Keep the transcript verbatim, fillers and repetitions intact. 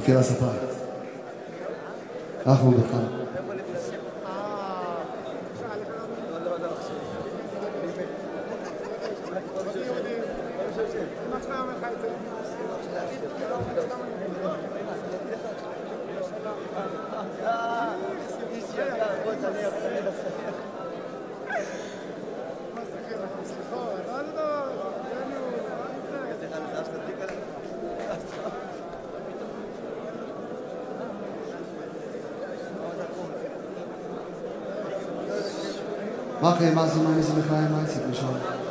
מפעיל הספה. אנחנו בכלל. מה אחרי מה זה מה איזה מחאה מה איזה משהו